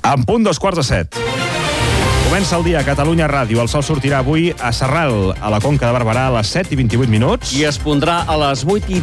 En punt 7:15. Comença el dia a Catalunya Ràdio. El sol sortirà avui a Sarral, a la Conca de Barberà, a les 7:28. I es pondrà a les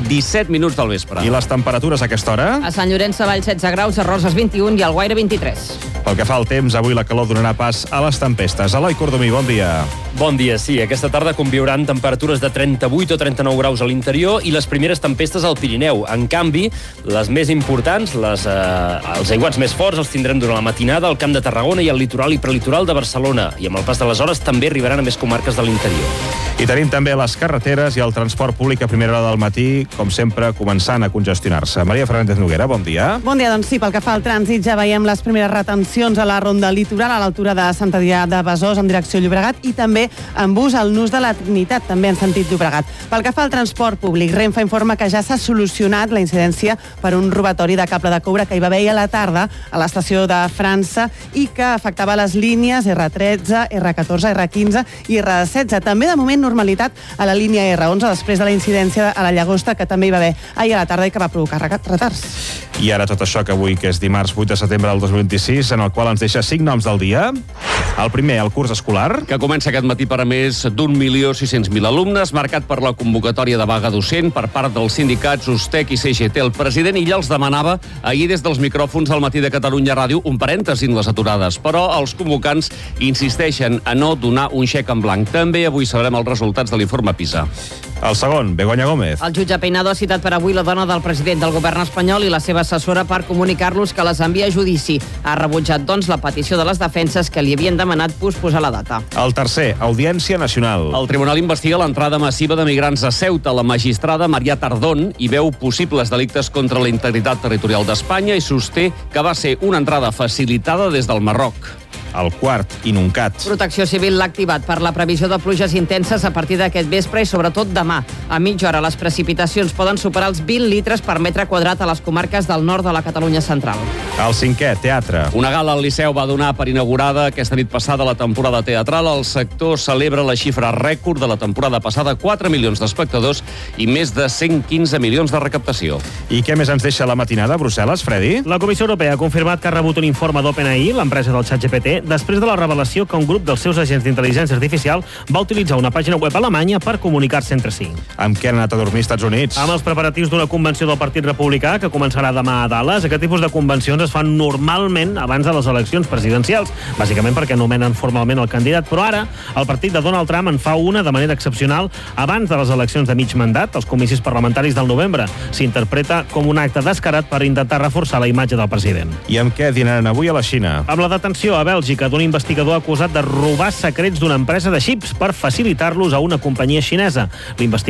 8:17 del vespre. I les temperatures a aquesta hora? A Sant Llorenç Savall 16 graus, a Roses 21 i al Guaire 23. Pel que fa al temps, avui la calor donarà pas a les tempestes. Eloi Cordomí, bon dia. Bon dia, sí. Aquesta tarda conviuran temperatures de 38 o 39 graus a l'interior i les primeres tempestes al Pirineu. En canvi, les més importants, els aiguats més forts, els tindrem durant la matinada al Camp de Tarragona i al litoral i prelitoral de Barcelona. I amb el pas de les hores també arribaran a més comarques de l'interior. I tenim també les carreteres i el transport públic a primera hora del matí, com sempre, començant a congestionar-se. Maria Fernández Noguera, bon dia. Bon dia, doncs sí, pel que fa al trànsit ja veiem les primeres retencions a la ronda litoral a l'altura de Sant Adrià de Besòs en direcció Llobregat i també en bus al Nus de la Trinitat, també en sentit Llobregat. Pel que fa al transport públic, Renfe informa que ja s'ha solucionat la incidència per un robatori de cable de coure que hi va haver a la tarda a l'estació de França i que afectava les línies R13, R14, R15 i R16. També, de moment, normalitat a la línia R11 després de la incidència a la Llagosta que també hi va haver ahir a la tarda i que va provocar retards. I ara tot això que avui, que és dimarts 8 de setembre del 2026, en el qual ens deixa 5 noms del dia. El primer, el curs escolar. Que comença aquest matí per a més d'1.600.000 alumnes, marcat per la convocatòria de vaga docent per part dels sindicats USTEC i CGT. El president Illa els demanava ahir des dels micròfons al matí de Catalunya Ràdio un parèntesi en les aturades, però els convocants insisteixen a no donar un xec en blanc. També avui sabrem els resultats de l'informe PISA. El segon, Begoña Gómez. El jutge Peinado ha citat per avui la dona del president del govern espanyol i la seva assessora per comunicar-los que les envia a judici. Ha rebutjat, doncs, la petició de les defenses que li havien demanat posposar la data. El tercer, Audiència Nacional. El tribunal investiga l'entrada massiva de migrants a Ceuta. La magistrada Maria Tardón hi veu possibles delictes contra la integritat territorial d'Espanya i sosté que va ser una entrada facilitada des del Marroc. El quart, Inuncat. Protecció Civil l'ha activat per la previsió de pluges intenses a partir d'aquest vespre i sobretot demà. A mitja hora les precipitacions poden superar els 20 litres per metre quadrat a les comarques del nord de la Catalunya central. El cinquè, Teatre. Una gala al Liceu va donar per inaugurada aquesta nit passada la temporada teatral. El sector celebra la xifra rècord de la temporada passada, 4 milions d'espectadors i més de 115 milions de recaptació. I què més ens deixa la matinada a Brussel·les, Freddy? La Comissió Europea ha confirmat que ha rebut un informe d'OpenAI, l'empresa del ChatGPT, després de la revelació que un grup dels seus agents d'intel·ligència artificial va utilitzar una pàgina web alemanya per comunicar-se entre si. Amb què han anat a dormir als Estats Units? Amb els preparatius d'una convenció del Partit Republicà que començarà demà a Dallas. Aquest tipus de convencions es fan normalment abans de les eleccions presidencials, bàsicament perquè nomenen formalment el candidat, però ara el partit de Donald Trump en fa una de manera excepcional abans de les eleccions de mig mandat, els comicis parlamentaris del novembre. S'interpreta com un acte descarat per intentar reforçar la imatge del president. I amb què dinaran avui a la Xina? Amb la detenció a Bèlgica d'un investigador acusat de robar secrets d'una empresa de xips per facilitar-los a una companyia xinesa.